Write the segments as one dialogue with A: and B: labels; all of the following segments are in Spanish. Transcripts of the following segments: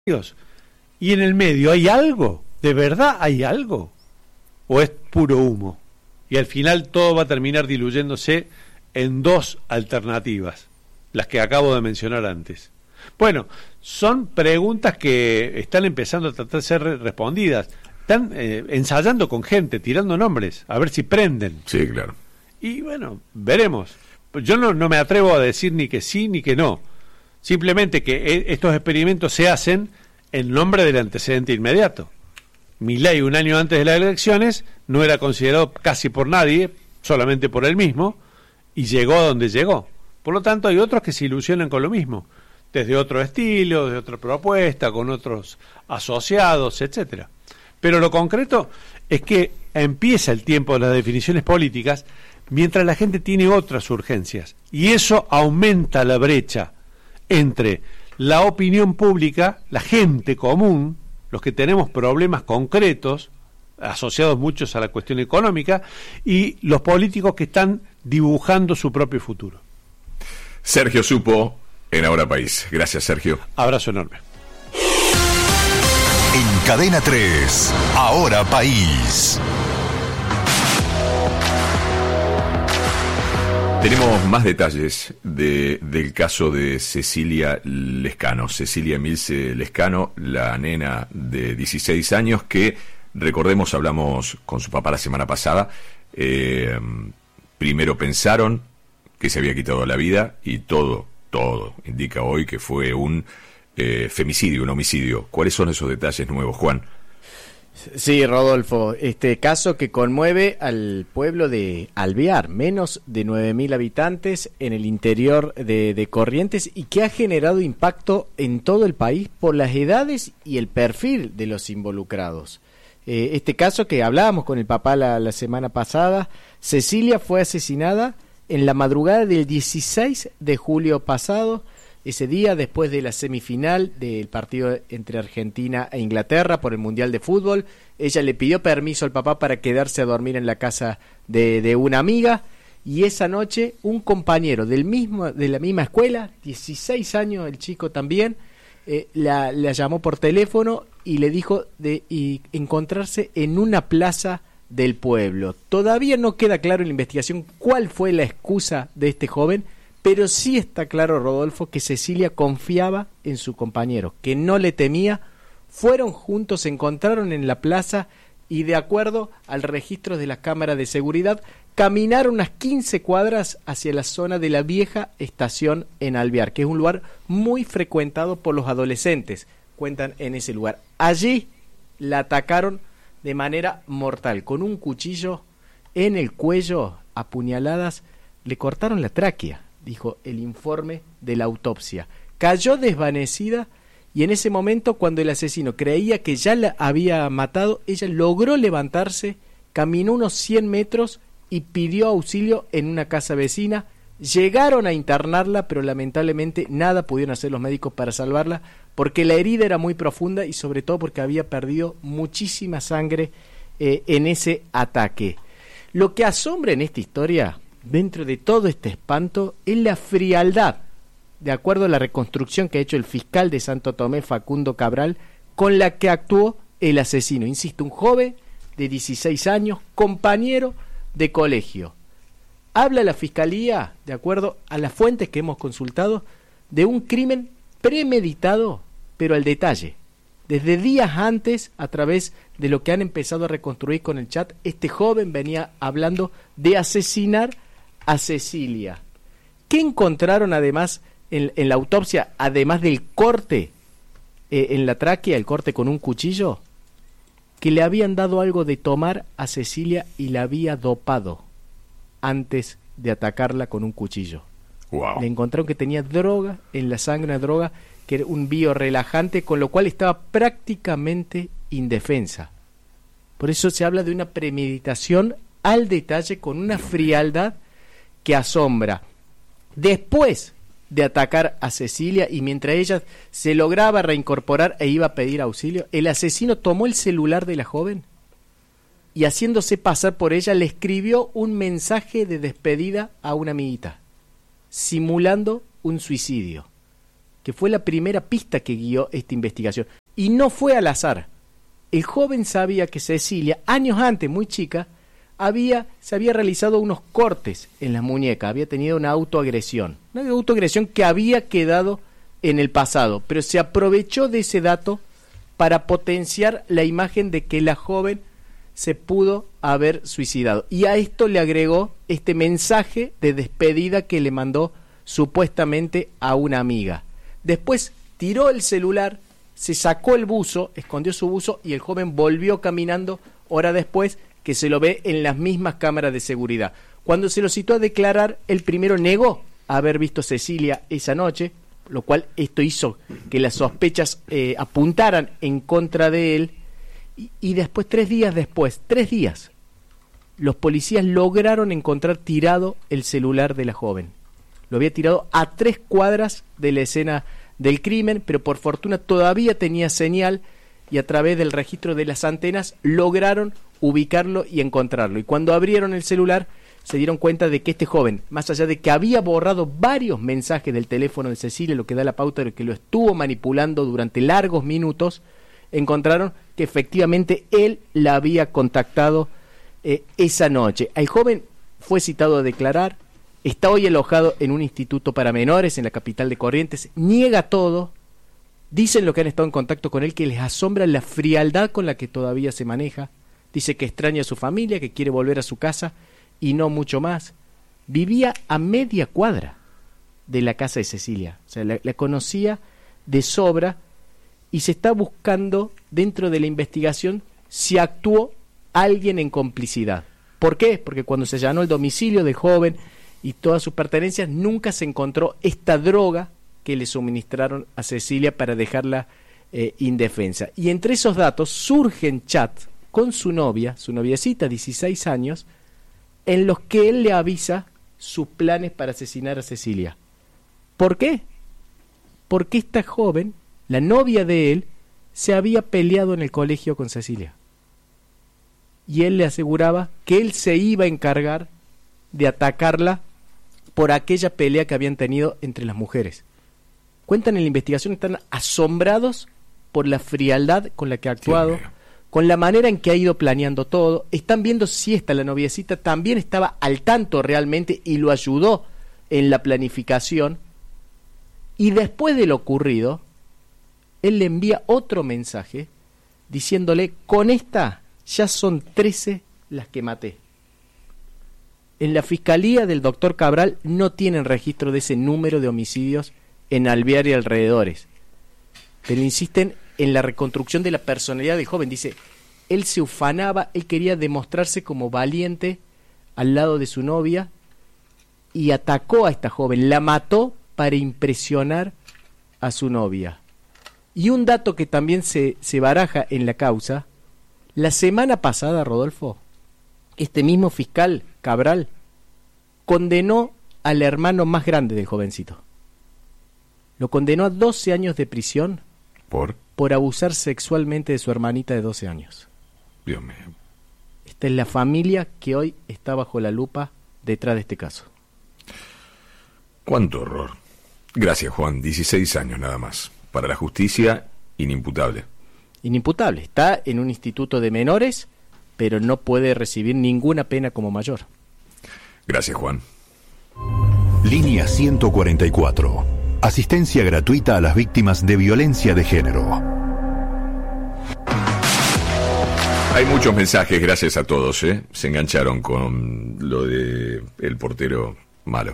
A: Y en el medio hay algo, ¿de verdad hay algo? ¿O es puro humo? Y al final todo va a terminar diluyéndose en dos alternativas, las que acabo de mencionar antes. Bueno, son preguntas que están empezando a tratar de ser respondidas. Están ensayando con gente, tirando nombres, a ver si prenden.
B: Sí, claro.
A: Y bueno, veremos. Yo no me atrevo a decir ni que sí ni que no. Simplemente que estos experimentos se hacen en nombre del antecedente inmediato. Milei, un año antes de las elecciones, no era considerado casi por nadie, solamente por él mismo, y llegó a donde llegó. Por lo tanto, hay otros que se ilusionan con lo mismo, desde otro estilo, de otra propuesta, con otros asociados, etcétera. Pero lo concreto es que empieza el tiempo de las definiciones políticas mientras la gente tiene otras urgencias, y eso aumenta la brecha entre la opinión pública, la gente común, los que tenemos problemas concretos, asociados muchos a la cuestión económica, y los políticos que están dibujando su propio futuro.
B: Sergio Supo, en Ahora País. Gracias, Sergio.
A: Abrazo enorme.
C: En Cadena 3, Ahora País.
B: Tenemos más detalles del caso de Cecilia Lescano. Cecilia Emilce Lescano, la nena de 16 años que, recordemos, hablamos con su papá la semana pasada. Primero pensaron que se había quitado la vida y todo indica hoy que fue un femicidio, un homicidio. ¿Cuáles son esos detalles nuevos, Juan?
D: Sí, Rodolfo, este caso que conmueve al pueblo de Alvear, menos de 9.000 habitantes en el interior de Corrientes, y que ha generado impacto en todo el país por las edades y el perfil de los involucrados. Este caso que hablábamos con el papá la semana pasada, Cecilia fue asesinada en la madrugada del 16 de julio pasado. Ese día, después de la semifinal del partido entre Argentina e Inglaterra por el Mundial de Fútbol, ella le pidió permiso al papá para quedarse a dormir en la casa de una amiga, y esa noche un compañero de la misma escuela, 16 años el chico también, la llamó por teléfono y le dijo de encontrarse en una plaza del pueblo. Todavía no queda claro en la investigación cuál fue la excusa de este joven, pero sí está claro, Rodolfo, que Cecilia confiaba en su compañero, que no le temía. Fueron juntos, se encontraron en la plaza y, de acuerdo al registro de las cámaras de seguridad, caminaron unas 15 cuadras hacia la zona de la vieja estación en Alvear, que es un lugar muy frecuentado por los adolescentes, cuentan en ese lugar. Allí la atacaron de manera mortal, con un cuchillo en el cuello, a puñaladas, le cortaron la tráquea, dijo el informe de la autopsia. Cayó desvanecida y en ese momento, cuando el asesino creía que ya la había matado, ella logró levantarse, caminó unos 100 metros y pidió auxilio en una casa vecina. Llegaron a internarla, pero lamentablemente nada pudieron hacer los médicos para salvarla, porque la herida era muy profunda y sobre todo porque había perdido muchísima sangre en ese ataque. Lo que asombra en esta historia, dentro de todo este espanto, es la frialdad, de acuerdo a la reconstrucción que ha hecho el fiscal de Santo Tomé, Facundo Cabral, con la que actuó el asesino. Insisto, un joven de 16 años, compañero de colegio. Habla la fiscalía, de acuerdo a las fuentes que hemos consultado, de un crimen premeditado, pero al detalle. Desde días antes, a través de lo que han empezado a reconstruir con el chat, este joven venía hablando de asesinar a Cecilia. ¿Qué encontraron además en la autopsia, además del corte en la tráquea, el corte con un cuchillo? Que le habían dado algo de tomar a Cecilia y la había dopado antes de atacarla con un cuchillo.
B: Wow.
D: Le encontraron que tenía droga en la sangre, una droga que era un biorrelajante, con lo cual estaba prácticamente indefensa. Por eso se habla de una premeditación al detalle, con una frialdad que asombra. Después de atacar a Cecilia y mientras ella se lograba reincorporar e iba a pedir auxilio, el asesino tomó el celular de la joven y, haciéndose pasar por ella, le escribió un mensaje de despedida a una amiguita, simulando un suicidio. que fue la primera pista que guió esta investigación. Y no fue al azar. El joven sabía que Cecilia, años antes, muy chica, se había realizado unos cortes en las muñecas, había tenido una autoagresión que había quedado en el pasado, pero se aprovechó de ese dato para potenciar la imagen de que la joven se pudo haber suicidado. Y a esto le agregó este mensaje de despedida que le mandó supuestamente a una amiga. Después tiró el celular, se sacó el buzo, escondió su buzo y el joven volvió caminando hora después, que se lo ve en las mismas cámaras de seguridad. Cuando se lo citó a declarar, el primero negó haber visto a Cecilia esa noche, lo cual esto hizo que las sospechas apuntaran en contra de él, y después, 3 días, los policías lograron encontrar tirado el celular de la joven. Lo había tirado a 3 cuadras de la escena del crimen, pero por fortuna todavía tenía señal, y a través del registro de las antenas lograron ubicarlo y encontrarlo. Y cuando abrieron el celular se dieron cuenta de que este joven, más allá de que había borrado varios mensajes del teléfono de Cecilia, lo que da la pauta de que lo estuvo manipulando durante largos minutos, encontraron que efectivamente él la había contactado esa noche. El joven fue citado a declarar, está hoy alojado en un instituto para menores en la capital de Corrientes, niega todo. Dicen los que han estado en contacto con él que les asombra la frialdad con la que todavía se maneja. Dice que extraña a su familia, que quiere volver a su casa y no mucho más. Vivía a media cuadra de la casa de Cecilia, o sea, la conocía de sobra, y se está buscando dentro de la investigación si actuó alguien en complicidad. ¿Por qué? Porque cuando se allanó el domicilio del joven y todas sus pertenencias, nunca se encontró esta droga que le suministraron a Cecilia para dejarla indefensa. Y entre esos datos surgen chats con su noviecita, 16 años, en los que él le avisa sus planes para asesinar a Cecilia. ¿Por qué? Porque esta joven, la novia de él, se había peleado en el colegio con Cecilia. Y él le aseguraba que él se iba a encargar de atacarla por aquella pelea que habían tenido entre las mujeres. Cuentan en la investigación, están asombrados por la frialdad con la que ha actuado, con la manera en que ha ido planeando todo. Están viendo si la noviecita también estaba al tanto realmente y lo ayudó en la planificación. Y después de lo ocurrido, él le envía otro mensaje diciéndole: con esta ya son 13 las que maté. En la fiscalía del doctor Cabral no tienen registro de ese número de homicidios en Alvear y alrededores, pero insisten en la reconstrucción de la personalidad del joven. Dice, él se ufanaba, él quería demostrarse como valiente al lado de su novia y atacó a esta joven, la mató para impresionar a su novia. Y un dato que también se baraja en la causa: la semana pasada, Rodolfo, este mismo fiscal Cabral condenó al hermano más grande del jovencito. Lo condenó a 12 años de prisión por abusar sexualmente de su hermanita de 12 años.
B: Dios mío.
D: Esta es la familia que hoy está bajo la lupa detrás de este caso.
B: Cuánto horror. Gracias, Juan. 16 años nada más. Para la justicia, inimputable.
D: Inimputable. Está en un instituto de menores, pero no puede recibir ninguna pena como mayor.
B: Gracias, Juan.
C: Línea 144. Asistencia gratuita a las víctimas de violencia de género.
B: Hay muchos mensajes, gracias a todos, ¿eh? Se engancharon con lo de el portero malo.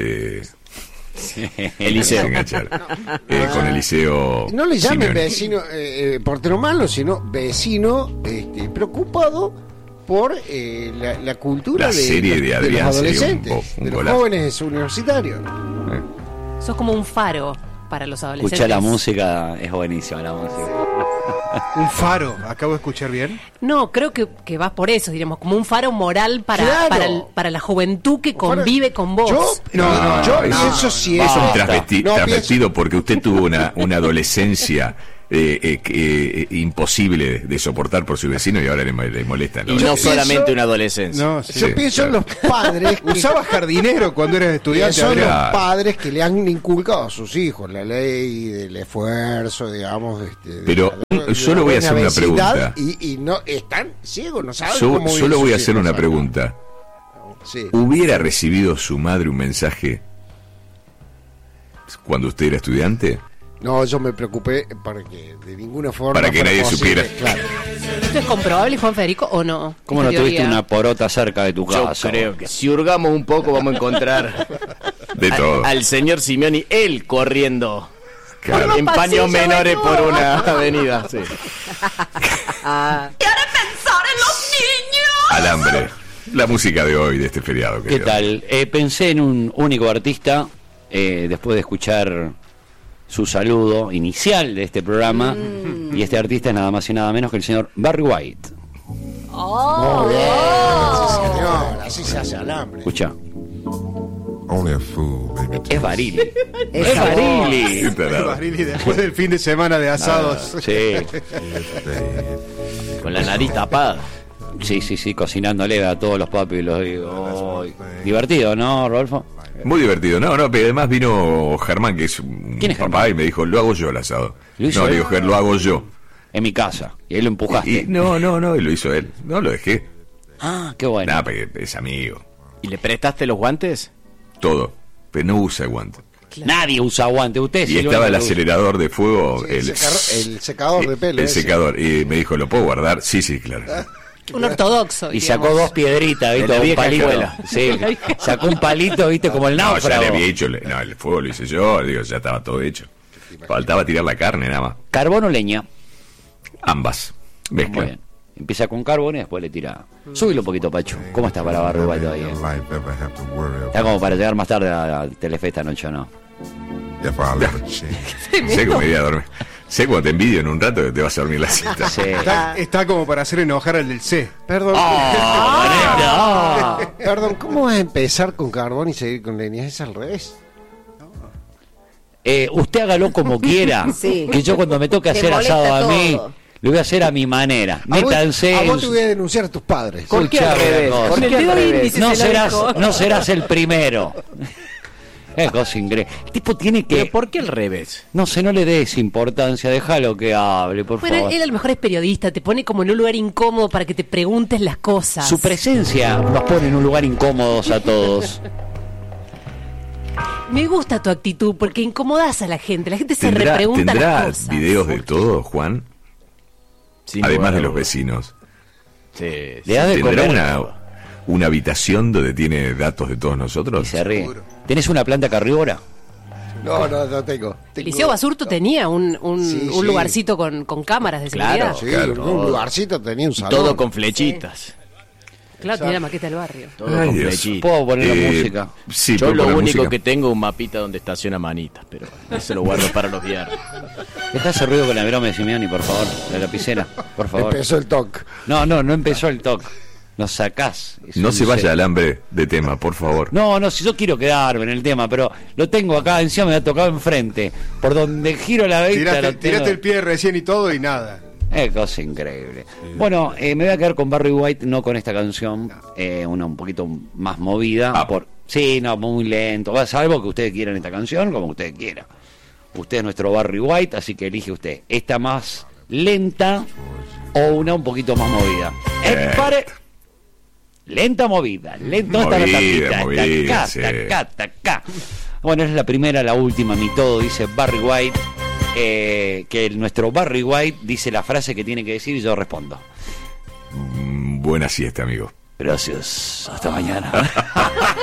D: Eliseo.
B: Se engancharon. Con Eliseo.
E: No le llamen
B: Simeone.
E: vecino, portero malo, sino vecino preocupado por la cultura
B: La serie de Adrián
E: los
B: sería
E: adolescentes,
B: un
E: de los
B: golazo.
E: jóvenes universitarios.
F: Sos como un faro para los adolescentes.
G: Escuchar la música es buenísima, la música.
H: Un faro, ¿acabo de escuchar bien?
F: No, creo que vas por eso, diríamos, como un faro moral para,
E: Claro.
F: para la juventud que convive con vos.
E: Yo pienso si
B: es
E: eso.
B: un transvestido porque usted tuvo una adolescencia imposible de soportar por su vecino y ahora le molesta.
D: Y no solamente una adolescencia.
H: No, sí.
E: Yo pienso en los padres que
H: Usaba jardinero cuando eras estudiante.
E: son
H: Adrián.
E: los padres que le han inculcado a sus hijos la ley del esfuerzo, digamos.
B: Pero solo voy a hacer una pregunta.
E: Y no están ciegos, no saben
B: Yo
E: cómo
B: solo
E: viven
B: voy a
E: sus
B: hacer
E: hijos,
B: una
E: ¿sabes?
B: pregunta.
E: Sí.
B: ¿Hubiera recibido su madre un mensaje cuando usted era estudiante?
E: No, yo me preocupé para que de ninguna forma.
B: Para que
E: fuera
B: nadie
E: posible,
B: supiera.
E: Claro.
F: ¿Esto es comprobable, Juan Federico, o no?
G: ¿Cómo no
F: Esta
G: tuviste
F: teoría.
G: una porota cerca de tu
D: Yo
G: casa?
D: creo que si hurgamos un poco vamos a encontrar
B: De todo.
D: al señor Simeoni, él corriendo
B: Claro.
D: en paños menores por una avenida. Sí.
B: Alambre. La música de hoy, de este feriado.
G: ¿Qué
B: querido.
G: tal? Pensé en un único artista, después de escuchar su saludo inicial de este programa, y este artista es nada más y nada menos que el señor Barry White.
E: Muy bien. Sí, señor. Así se hace alambre.
G: Escucha,
I: Only a fool, baby.
G: es Barili. Es Barili.
B: Qué tarado.
H: Barili, después del fin de semana de asados.
G: Sí,
D: Con la nariz tapada.
G: sí, cocinándole a todos los papis. Divertido, ¿no, Rodolfo?
B: Muy divertido. No, pero además vino Germán, que es un
G: ¿Quién es
B: papá,
G: Germán?
B: y me dijo, lo hago yo el asado.
G: ¿Lo hizo
B: No, le
G: él?
B: digo, Ger, lo hago yo.
G: En mi casa. Y ahí lo empujaste.
B: Y no, y lo hizo él. No, lo dejé.
G: Ah, qué bueno.
B: Nada, porque es amigo.
D: ¿Y le prestaste los guantes?
B: Todo. Pero no usa guante.
G: Nadie usa guante. Usted
B: Y estaba el acelerador de fuego,
E: El secador de pelo.
B: el
E: ese.
B: secador. Y me dijo, ¿lo puedo guardar? Sí, claro.
F: Un ortodoxo.
G: Y
F: digamos.
G: sacó dos piedritas,
D: De
G: ¿viste?
D: la
G: Un
D: vieja
G: palito.
D: escuela.
G: Sí, sacó un palito, ¿viste? Como el
B: No, ya
G: náufrago.
B: le había hecho. No, el fuego lo hice yo. Digo, ya estaba todo hecho. Faltaba tirar la carne, nada más.
G: ¿Carbón o leña?
B: Ambas.
G: Muy
B: Mezcla.
G: bien. Empieza con carbón y después le tira. Súbilo un poquito, Pacho. ¿Cómo está para Barry White todavía?
I: Life ever have to worry
G: Está como para llegar más tarde a Telefe esta noche, ¿o no?
I: if I'll ever change.
B: Sé que me iría a dormir. Sé cuando te envidio en un rato que te vas a dormir la cita.
G: Sí.
H: Está como para hacer enojar al del C.
E: Perdón.
G: Ah,
E: Perdón, ¿cómo vas a empezar con carbón y seguir con leña? Es al revés.
G: usted hágalo como quiera.
J: Sí.
G: Que yo cuando me toque
J: Te
G: hacer
J: molesta
G: asado a mí,
J: todo.
G: lo voy a hacer a mi manera. Métanse.
E: A vos
G: en
E: te
G: su-
E: voy a denunciar a tus padres.
D: ¿Por qué al
G: Escuchame
D: revés?
G: una cosa.
D: ¿Por
F: Con
D: qué
F: el
D: al
F: dedo
D: revés?
F: índice.
G: No
F: se la
G: serás,
F: dejó.
G: no serás el primero. Es cosa increíble. El tipo tiene que.
D: ¿Pero por qué al revés?
G: No sé, no le des importancia, déjalo que hable, por
F: Bueno,
G: favor.
F: él a lo mejor es periodista, te pone como en un lugar incómodo para que te preguntes las cosas.
G: Su presencia nos pone en un lugar incómodos a todos.
F: Me gusta tu actitud porque incomodas a la gente se
B: ¿Tendrá
F: repregunta las cosas.
B: videos de todo, Juan?
D: Sin
B: Además
D: lugar
B: de
D: a
B: los
D: dudas.
B: vecinos.
D: Sí,
G: Le da de
B: ¿Tendrá
G: comer
B: una habitación donde tiene datos de todos
G: y
B: nosotros?
G: se ríe. ¿Tenés una planta carnívora?
E: No tengo.
F: Eliseo Basurto tenía un
E: Sí,
F: un
E: sí.
F: lugarcito con cámaras de
D: Claro.
F: seguridad.
E: Sí,
B: Claro.
E: un lugarcito tenía un
D: Y
E: salón.
D: todo con flechitas.
F: Claro, tenía la maqueta del barrio.
D: Todo
B: Ay,
D: con
B: Dios.
D: flechitas.
G: Puedo poner la música.
B: Sí,
D: Yo
B: puedo
D: lo
B: poner
D: único
B: música.
D: que tengo es un mapita donde estaciona manitas, pero eso lo guardo para los viernes.
G: Deja ese ruido con la broma de Simeoni, por favor. La lapicera, por favor.
E: Empezó el toque.
G: No empezó el toque. Nos sacás. Es
B: No
G: un
B: se vaya
G: cero.
B: al hambre de tema, por favor.
G: No, si yo quiero quedarme en el tema, pero lo tengo acá, encima me ha tocado enfrente. Por donde giro la vista lo tengo.
H: Tiraste el pie recién y todo y nada.
G: Es cosa increíble. Bueno, me voy a quedar con Barry White, no con esta canción, una un poquito más movida. Sí, no, muy lento. Salvo que ustedes quieran esta canción, como ustedes quieran. Usted es nuestro Barry White, así que elige usted. ¿Esta más lenta o una un poquito más movida? ¡Pare! Lenta movida, lento hasta la
B: Movida,
G: tapita.
B: movida,
G: Taca,
B: sí.
G: taca, taca. Bueno, es la primera, la última, mi todo, dice Barry White. Que nuestro Barry White dice la frase que tiene que decir y yo respondo.
B: Buena siesta, amigo.
G: Gracias, hasta mañana.